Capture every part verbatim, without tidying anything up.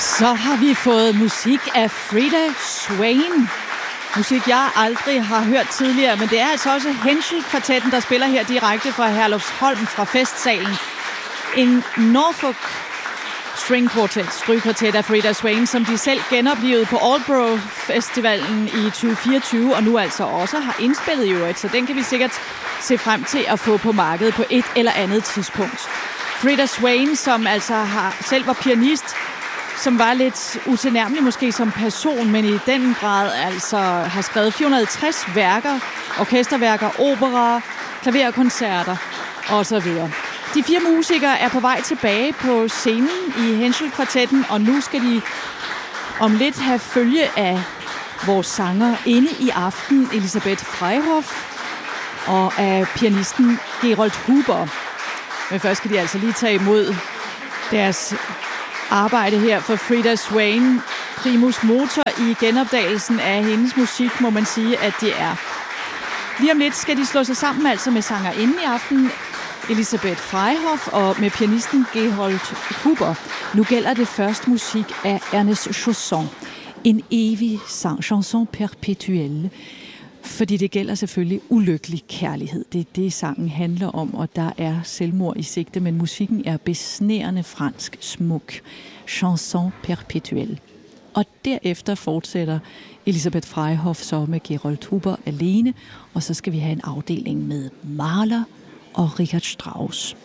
Så har vi fået musik af Frida Swain. Musik, jeg aldrig har hørt tidligere, men det er altså også Henschel-kvartetten, der spiller her direkte fra Herlufsholm, fra festsalen. En Norfolk String Quartet, strygkvartet af Frida Swain, som de selv genoplevede på Aldborough Festivalen i tyve fireogtyve, og nu altså også har indspillet i øvrigt, så den kan vi sikkert se frem til at få på markedet på et eller andet tidspunkt. Frida Swain, som altså har, selv var pianist, som var lidt utilnærmelig måske som person, men i den grad altså har skrevet fire hundrede og halvtreds værker, orkesterværker, opera, klaverkoncerter osv. De fire musikere er på vej tilbage på scenen i Henschel-kvartetten, og nu skal de om lidt have følge af vores sanger inde i aften, Elisabeth Freyhoff, og af pianisten Gerold Huber. Men først skal de altså lige tage imod deres arbejde her for Frida Swain. Primus motor i genopdagelsen af hendes musik, må man sige, at det er. Lige om lidt skal de slå sig sammen altså med sangerinden i aften, Elisabeth Freyhoff, og med pianisten Gerold Huber. Nu gælder det først musik af Ernest Chausson. En evig sang, chanson perpétuelle. Fordi det gælder selvfølgelig ulykkelig kærlighed. Det er det, sangen handler om, og der er selvmord i sigte, men musikken er besnærende fransk smuk. Chanson perpétuelle. Og derefter fortsætter Elisabeth Freyhoff så med Gerold Huber alene, og så skal vi have en afdeling med Mahler og Richard Strauss.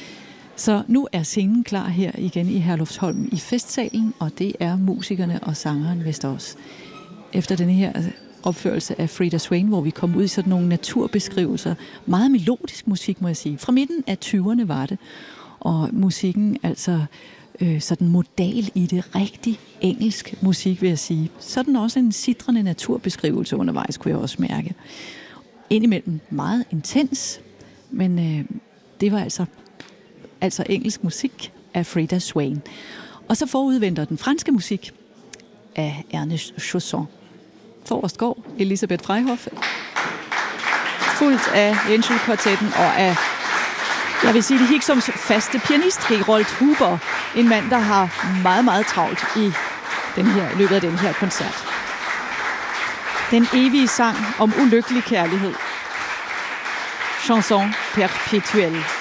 Så nu er scenen klar her igen i Herlufsholm i festsalen, og det er musikerne og sangeren vist også. Efter denne her opførelse af Frida Swain, hvor vi kom ud i sådan nogle naturbeskrivelser. Meget melodisk musik, må jeg sige. Fra midten af tyverne var det. Og musikken, altså øh, sådan modal i det. Rigtig engelsk musik, vil jeg sige. Sådan også en sitrende naturbeskrivelse undervejs, kunne jeg også mærke. Indimellem meget intens, men øh, det var altså, altså engelsk musik af Frida Swain. Og så forudventer den franske musik af Ernest Chausson. Forrest går Elisabeth Freyhoff, fuldt af Henschel-kvartetten og af, jeg vil sige det Hicksums faste pianist, Gerold Huber, en mand, der har meget, meget travlt i den her, løbet af den her koncert. Den evige sang om ulykkelig kærlighed. Chanson perpétuelle.